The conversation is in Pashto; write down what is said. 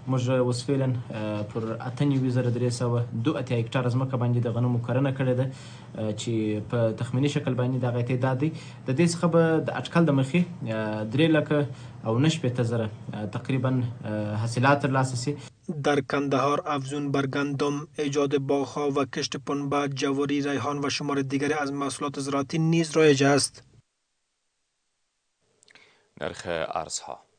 موږ اوس فعلا پر 98,302 هکټاره ځمکه باندې د غنمو کرنه کړې ده چې په تخمیني شکل باندې دغه تعداد دی. د دې څخه به د اټکل د مخې 3,19,000 تقریبا حاصلات ترلاسه شي. در کندهار افزون بر گندم، ایجاد باغ‌ها و کشت پنبه، جواری، ریحان و شمار دیگری از محصولات زراعتی نیز رایج است. نرخ ارزها